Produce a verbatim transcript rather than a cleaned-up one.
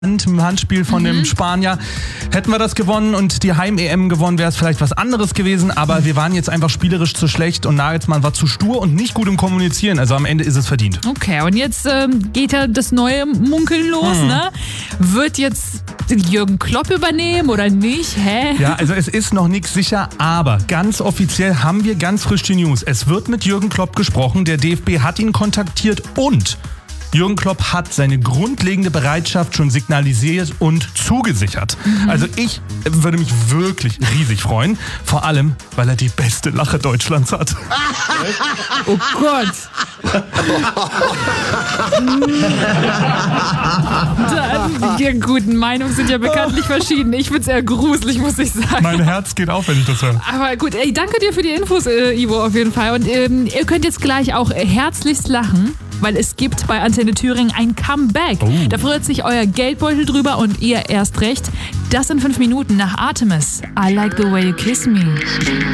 im Handspiel von mhm. dem Spanier. Hätten wir das gewonnen und die Heim-E M gewonnen, wäre es vielleicht was anderes gewesen, aber wir waren jetzt einfach spielerisch zu schlecht und Nagelsmann war zu stur und nicht gut im Kommunizieren, also am Ende ist es verdient. Okay, und jetzt ähm, geht ja das neue Munkeln los, mhm. ne? Wird jetzt Jürgen Klopp übernehmen oder nicht? Hä? Ja, also es ist noch nichts sicher, aber ganz offiziell haben wir ganz frisch die News. Es wird mit Jürgen Klopp gesprochen, der D F B hat ihn kontaktiert und Jürgen Klopp hat seine grundlegende Bereitschaft schon signalisiert und zugesichert. Mhm. Also ich würde mich wirklich riesig freuen, vor allem, weil er die beste Lache Deutschlands hat. Oh Gott. Die guten Meinungen sind ja bekanntlich verschieden. Ich finde es eher gruselig, muss ich sagen. Mein Herz geht auf, wenn ich das höre. Aber gut, ey, danke dir für die Infos, äh, Ivo, auf jeden Fall. Und ähm, ihr könnt jetzt gleich auch herzlichst lachen, weil es gibt bei Antenne Thüringen ein Comeback. Oh. Da freut sich euer Geldbeutel drüber und ihr erst recht. Das in fünf Minuten nach Artemis. I like the way you kiss me.